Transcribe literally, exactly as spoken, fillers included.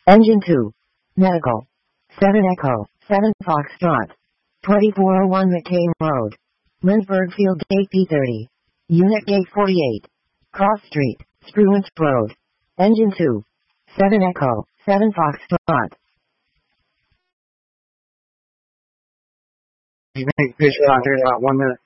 Engine two. Medical. seven Echo, seven Foxtrot. twenty-four oh one McCain Road. Lindsberg Field Gate B thirty. Unit Gate forty-eight. Cross Street, Spruance Road. Engine two. seven Echo, seven Foxtrot. You make fish out here about one minute.